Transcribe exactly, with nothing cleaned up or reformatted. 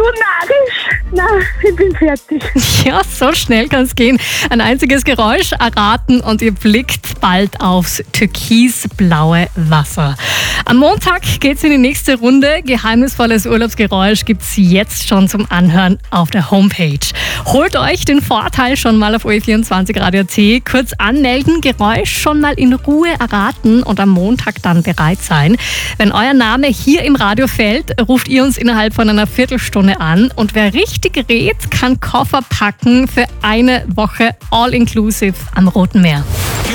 narrisch. Nein, ich bin fertig. Ja, so schnell kann es gehen. Ein einziges Geräusch erraten und ihr blickt bald aufs türkisblaue Wasser. Am Montag geht's in die nächste Runde. Geheimnisvolles Urlaubsgeräusch gibt's jetzt schon zum Anhören auf der Homepage. Holt euch den Vorteil schon mal auf O E vierundzwanzig Radio T. Kurz anmelden, Geräusch schon mal in Ruhe erraten und am Montag dann bereit sein. Wenn euer Name hier im Radio fällt, ruft ihr uns innerhalb von einer Viertelstunde an. Und wer richtig rät, kann Koffer packen für eine Woche All-Inclusive am Roten Meer.